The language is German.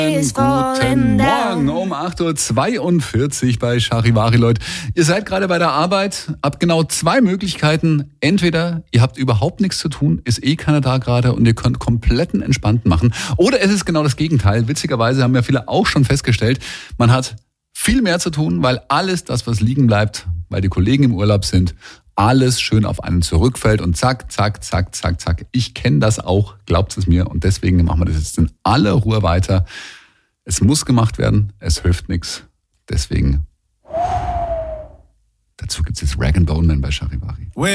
Guten Morgen um 8.42 Uhr bei Charivari, Leute. Ihr seid gerade bei der Arbeit, habt genau zwei Möglichkeiten. Entweder ihr habt überhaupt nichts zu tun, ist eh keiner da gerade und ihr könnt kompletten Entspannten machen. Oder es ist genau das Gegenteil. Witzigerweise haben ja viele auch schon festgestellt, man hat viel mehr zu tun, weil alles das, was liegen bleibt, weil die Kollegen im Urlaub sind, alles schön auf einen zurückfällt und zack, zack, zack, zack, zack. Ich kenne das auch, glaubt es mir. Und deswegen machen wir das jetzt in aller Ruhe weiter. Es muss gemacht werden, es hilft nichts. Deswegen, dazu gibt es jetzt Rag & Bone Man bei Charivari.